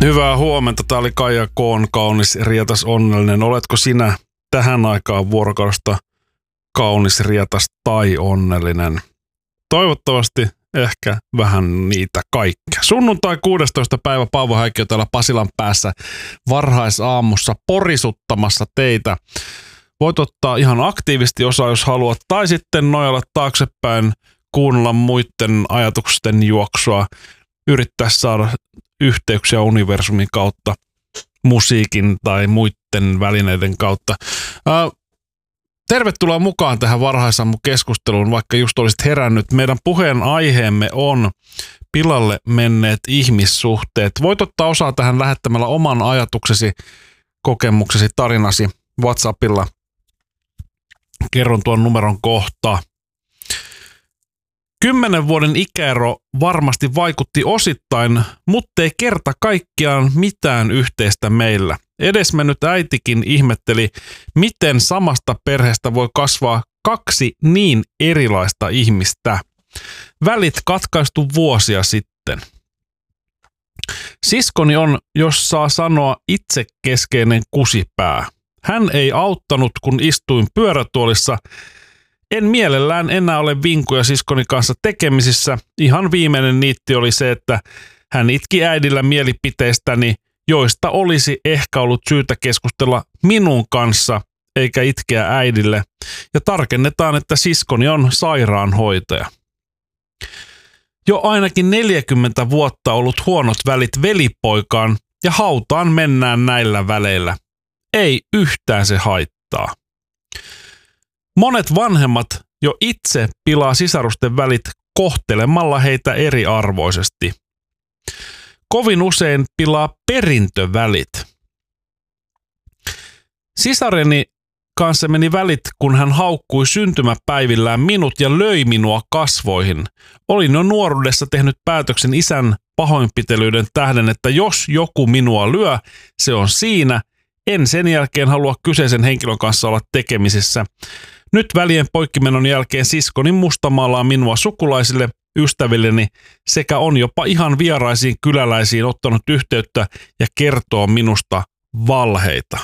Hyvää huomenta. Tää oli Kaija Koon kaunis, rietas, onnellinen. Oletko sinä tähän aikaan vuorokaudesta kaunis, rietas tai onnellinen? Toivottavasti ehkä vähän niitä kaikkea. Sunnuntai 16. päivä Paavo Häikkiö täällä Pasilan päässä varhaisaamussa porisuttamassa teitä. Voit ottaa ihan aktiivisesti osaa, jos haluat, tai sitten nojalla taaksepäin, kuunnella muiden ajatusten juoksua, yrittää saada yhteyksiä universumin kautta, musiikin tai muiden välineiden kautta. Tervetuloa mukaan tähän varhaisaamukeskusteluun, vaikka just olisit herännyt. Meidän puheen aiheemme on pilalle menneet ihmissuhteet. Voit ottaa osaa tähän lähettämällä oman ajatuksesi, kokemuksesi, tarinasi WhatsAppilla. Kerron tuon numeron kohta. 10 vuoden ikäero varmasti vaikutti osittain, mutta ei kerta kaikkiaan mitään yhteistä meillä. Edesmennyt äitikin ihmetteli, miten samasta perheestä voi kasvaa 2 niin erilaista ihmistä. Välit katkaistu vuosia sitten. Siskoni on, jos saa sanoa, itsekeskeinen kusipää. Hän ei auttanut, kun istuin pyörätuolissa. En mielellään enää ole vinkuja siskoni kanssa tekemisissä. Ihan viimeinen niitti oli se, että hän itki äidillä mielipiteistäni, joista olisi ehkä ollut syytä keskustella minun kanssa, eikä itkeä äidille. Ja tarkennetaan, että siskoni on sairaanhoitaja. Jo ainakin 40 vuotta ollut huonot välit velipoikaan ja hautaan mennään näillä väleillä. Ei yhtään se haittaa. Monet vanhemmat jo itse pilaa sisarusten välit kohtelemalla heitä eriarvoisesti. Kovin usein pilaa perintövälit. Sisareni kanssa meni välit, kun hän haukkui syntymäpäivillään minut ja löi minua kasvoihin. Olin jo nuoruudessa tehnyt päätöksen isän pahoinpitelyiden tähden, että jos joku minua lyö, se on siinä. En sen jälkeen halua kyseisen henkilön kanssa olla tekemisissä. Nyt välien poikkimenon jälkeen siskoni mustamaalaa minua sukulaisille, ystävilleni sekä on jopa ihan vieraisiin kyläläisiin ottanut yhteyttä ja kertoo minusta valheita.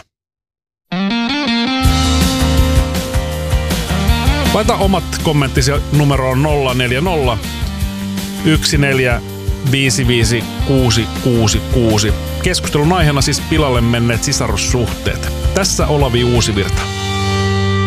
Laita omat kommenttisi numeroon 040 1455 666. Keskustelun aiheena siis pilalle menneet sisarussuhteet. Tässä Olavi Uusivirta.